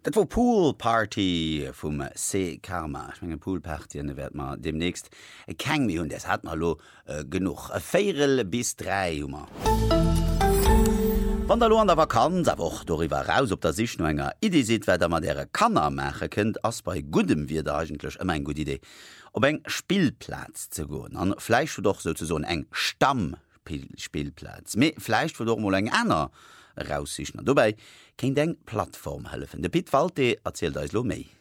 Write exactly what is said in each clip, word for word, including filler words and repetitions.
Dat war Poolparty vum C Karma. Ich mein, Poolparty werd man demnächst keng mi hun des hat mal lo äh, genug. Féel bis drei Hummer. Wann der lo an der Vakanz a woch doriwer raus op der sich no enger Idee seet, wer der man dere Kanner mache kënnt, ass bei Gudem wie der eigentlech ëmmer eng gut Idee. Op eng Spielplatz ze goen. An Fleisch doch so so eng Stammspielplatz. Me Fleisch wo doch mo eng aner raussichen. Dobei kenint eng Plattform hëllefen. De Piet Walte erzählt eis lo méi.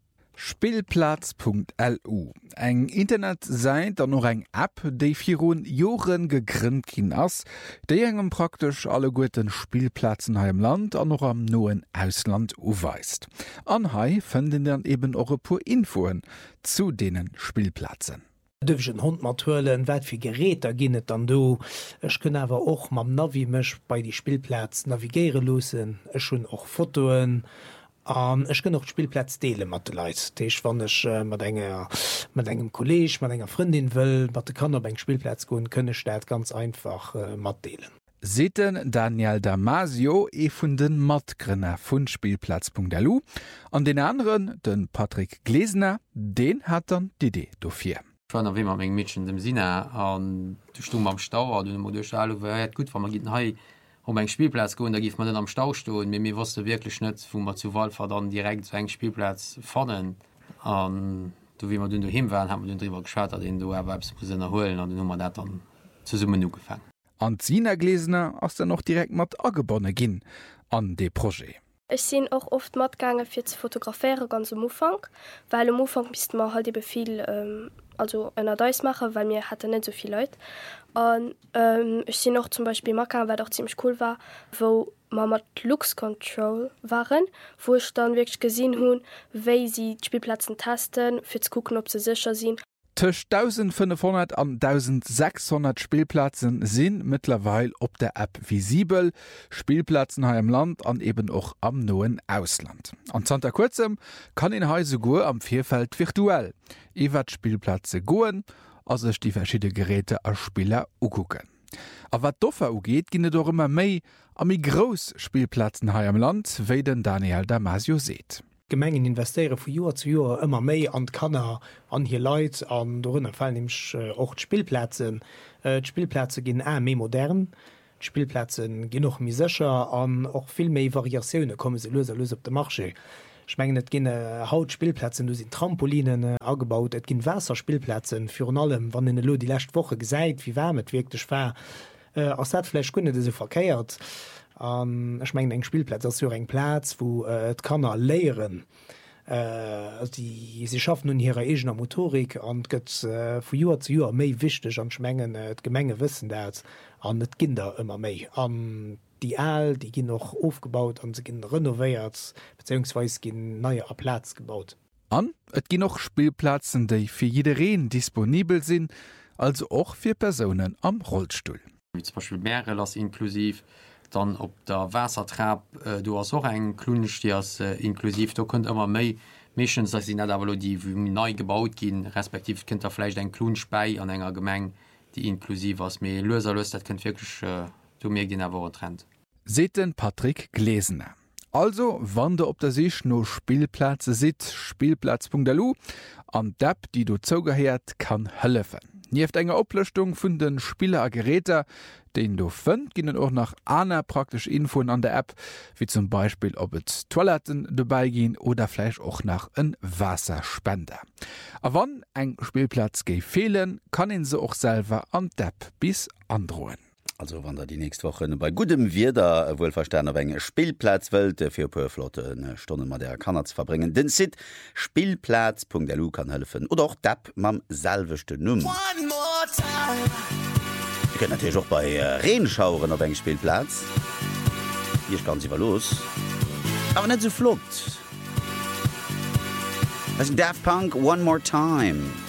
Spielplatz Punkt L U eng Internetseite an noch eng App, déi virun Joren gegrünnt kin ass, déi engem praktisch alle guten Spielplatzen ha im Land an noch am noen Ausland uweist. An hai fënden dann eben eure pur Infoen zu denen Spielplatzen. Dëwgen Hund matuelen wat fir Geräter ginnet an do. Ech kën awer och mam Navi mech bei die Spielplatz navigéiere losen, Ech schon och Fotoen. Um, ich kann noch Spielplatz dele mat Leiit. Teich wannnech äh, mat enger mat engem Kolleg, mat enger Freundin wëll, wat kann op eng Spielplatz goen, kënne staat ganz einfach äh, mat deelen. Seten Daniel Damasio e vun den Matgrenner vun Spielplatz Punkt L U an den anderen den Patrick Glesner, den hat dann die Idee dofir. wie man eng Mädchen dem Sinne an du stumm am Stau du Mo gut man gi hei um eng Spielplatz go, da gif man den am Stau sto mir mir was wirklich net wo man zu Wahl dann direkt zu eng Spielplatz fannen an du wie man du hin waren haben den drüber geschaut den du erholen an den dat dann zu summe nu gefangen. An Sinerglesener ass er noch direkt mat agebonne ginn an de Projekt. Ich sinn auch oft matgange fir ze fotografiere ganz am Ufang, weil am Ufang bis man halt beviel ähm, also ennner Deis mache, weil mir hatte net sovi Leute. Und ähm, ich sinn noch zum Beispiel Macker, weil doch ziemlich cool war, wo man mat Lux Control waren, wo ich dann wirklich gesinn hun, wéi sie die Spielplatzen tasten, fir zu gucken, ob sie sicher sind. Tisch eintausendfünfhundert an eintausendsechshundert Spielplatzen sind mittlerweile op der App visibel. Spielplatzen ha im Land an eben auch am noen Ausland. An Santa Kurzem kann in Heise go am Vierfeld virtuell. Iwer Spielplatze goen, as sech die verschiedene Geräte als Spieler ugucken. A wat doffer ugeht, ginne doch immer méi am i Gros Spielplatzen ha im Land, wéi den Daniel Damasio seht. Gemengen investiere vu Joer zu Joer immer méi an Kanner an hier Leiit an doënner fallnimch och äh, Spielplätzen. Äh, Spielplätze ginn Ä méi modern, Spielplätzen ginn noch mi secher an och vill méi Variatioune komme se loser los op de Marche. Schmengen net ginne haut Spielplätzen, du sind Trampolinen äh, agebaut, et ginn Wässerspielplätzen fir an allem, wann en lo die lächt woche gesäit, wie wärmet wirklichg war äh, ass datflech kunnne de se verkeiert. Um, ich mein, eng Spielplatz as eng Platz, wo äh, et Kanner leieren äh, die sie schaffen nun ihrer egener Motorik an gëtt äh, vu Joer zu Joer méi wichtech an Schmengen et äh, Gemenge wissen dat an net Kinder immer méi an die Äl, die gin noch aufgebaut an se gin renovéiert beziehungsweise gin neue Platz gebaut. An et gin noch Spielplatzen, déi fir jidereen disponibel sinn, also och fir Personen am Rollstuhl. Zum Beispiel Meere lass inklusiv. Dann op der Wassertrab äh, du hast auch eng Klunestiers äh, inklusiv, du könnt immer méi méchen sie net die neu gebaut gin, respektiv kind derfle eng Klunspei an enger Gemeng, die inklusiv was mé loser löst, dat könnt wirklich äh, du mir gin erwo trennt. Seten Patrick Glesener. Also wander op der sich no Spielplatze sit, Spielplatz Punkt L U an d'App, die du zougeheert, kann hëllefen. Nieft enger Oplechtung vun den Spieler Geräter, den du fënnt, ginnen auch nach aner praktisch Infoen an der App, wie zum Beispiel ob et Toiletten dabei gin oder vielleicht auch nach en Wasserspender. A wann eng Spielplatz gei fehlen, kann ihn se auch selber an der App bis androhen. Also wann der die nächste Woche bei gutem Wider wohl verstanden auf enge Spielplatzwelt für Purflotte eine Stunde mal der Kanner zu verbringen. Den Sit Spielplatz Punkt L U kann helfen oder auch Dapp mam selvechte Nummer. Ihr könnt natürlich auch bei äh, Rehenschauen auf eng Spielplatz. Hier kann sie mal los. Aber nicht so flott. Das ist Daft Punk One More Time.